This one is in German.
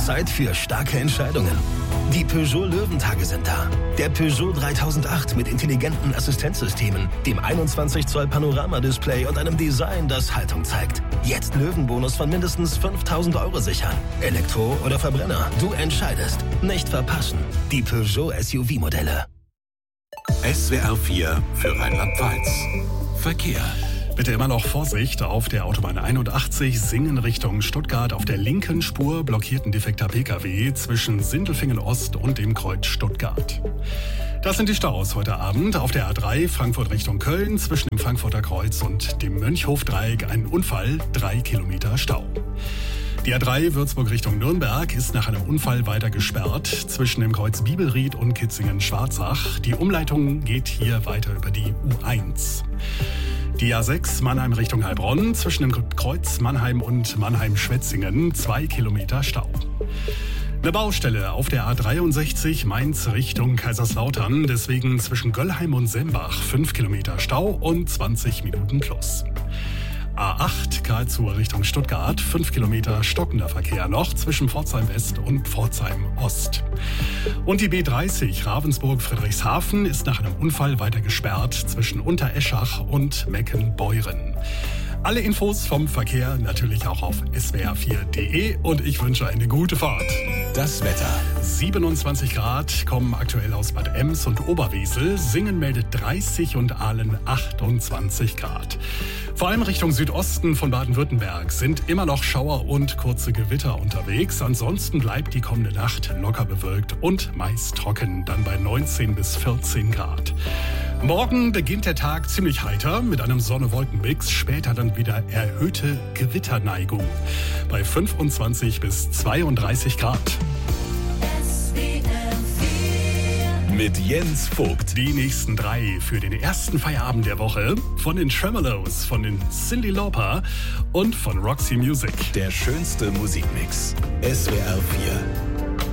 Zeit für starke Entscheidungen. Die Peugeot Löwentage sind da. Der Peugeot 3008 mit intelligenten Assistenzsystemen, dem 21 Zoll Panoramadisplay und einem Design, das Haltung zeigt. Jetzt Löwenbonus von mindestens 5.000 € sichern. Elektro oder Verbrenner, du entscheidest. Nicht verpassen. Die Peugeot SUV-Modelle. SWR 4 für Rheinland-Pfalz. Verkehr. Bitte immer noch Vorsicht auf der Autobahn 81, Singen Richtung Stuttgart. Auf der linken Spur blockiert ein defekter Pkw zwischen Sindelfingen Ost und dem Kreuz Stuttgart. Das sind die Staus heute Abend. Auf der A3 Frankfurt Richtung Köln zwischen dem Frankfurter Kreuz und dem Mönchhofdreieck ein Unfall, 3 Kilometer Stau. Die A3 Würzburg Richtung Nürnberg ist nach einem Unfall weiter gesperrt zwischen dem Kreuz Bibelried und Kitzingen-Schwarzach. Die Umleitung geht hier weiter über die U1. Die A6 Mannheim Richtung Heilbronn zwischen dem Kreuz Mannheim und Mannheim-Schwetzingen 2 Kilometer Stau. Eine Baustelle auf der A63 Mainz Richtung Kaiserslautern, deswegen zwischen Göllheim und Sembach 5 Kilometer Stau und 20 Minuten plus. A8 Karlsruhe Richtung Stuttgart, 5 Kilometer stockender Verkehr noch zwischen Pforzheim West und Pforzheim Ost. Und die B30 Ravensburg-Friedrichshafen ist nach einem Unfall weiter gesperrt zwischen Untereschach und Meckenbeuren. Alle Infos vom Verkehr natürlich auch auf swr4.de und ich wünsche eine gute Fahrt. Das Wetter. 27 Grad kommen aktuell aus Bad Ems und Oberwesel. Singen meldet 30 und Aalen 28 Grad. Vor allem Richtung Südosten von Baden-Württemberg sind immer noch Schauer und kurze Gewitter unterwegs. Ansonsten bleibt die kommende Nacht locker bewölkt und meist trocken, dann bei 19 bis 14 Grad. Morgen beginnt der Tag ziemlich heiter mit einem Sonne-Wolken-Mix, später dann wieder erhöhte Gewitterneigung bei 25 bis 32 Grad. Mit Jens Vogt. Die nächsten 3 für den ersten Feierabend der Woche von den Tremolos, von den Cyndi Lauper und von Roxy Music. Der schönste Musikmix. SWR 4.